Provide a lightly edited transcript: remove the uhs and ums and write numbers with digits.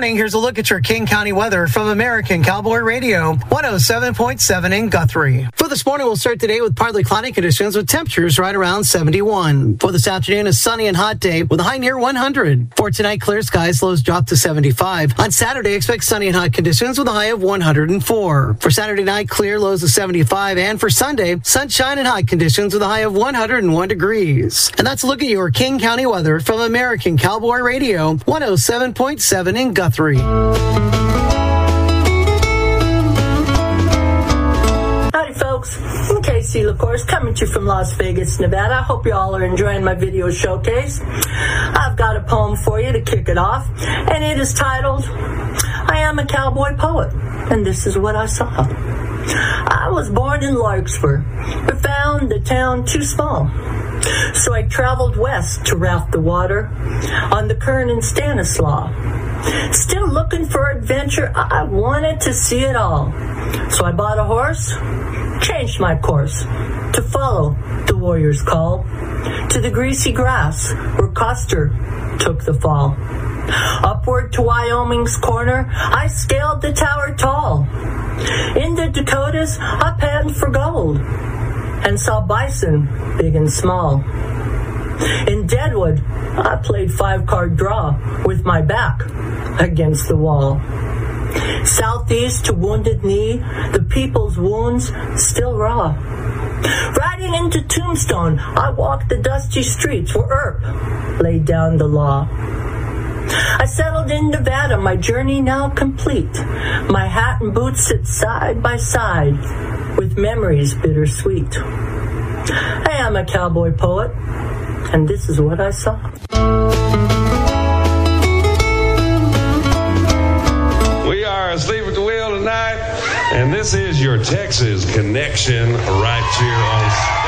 morning. Here's a look at your King County weather from American Cowboy Radio, 107.7 in Guthrie. For this morning, we'll start today with partly cloudy conditions with temperatures right around 71. For this afternoon, a sunny and hot day with a high near 100. For tonight, clear skies, lows drop to 75. On Saturday, expect sunny and hot conditions with a high of 104. For Saturday night, clear, lows of 75. And for Sunday, sunshine and hot conditions with a high of 101 degrees. And that's a look at your King County weather from American Cowboy Radio, 107.7 in Guthrie. Howdy folks, I'm Casey LaCourse coming to you from Las Vegas, Nevada. I hope you all are enjoying my video showcase. I've got a poem for you to kick it off, and it is titled, I Am a Cowboy Poet, and this is what I saw. I was born in Larkspur, but found the town too small. So I traveled west to raft the water on the Kern and Stanislaus. Still looking for adventure, I wanted to see it all. So I bought a horse, changed my course to follow the warrior's call to the greasy grass where Custer took the fall. Upward to Wyoming's corner, I scaled the tower tall. In the Dakotas, I panned for gold and saw bison big and small. In Deadwood, I played 5-card draw with my back against the wall. Southeast to Wounded Knee, the people's wounds still raw. Riding into Tombstone, I walked the dusty streets where Earp laid down the law. I settled in Nevada, my journey now complete. My hat and boots sit side by side with memories bittersweet. I am a cowboy poet, and this is what I saw. We are asleep at the wheel tonight, and this is your Texas Connection right here on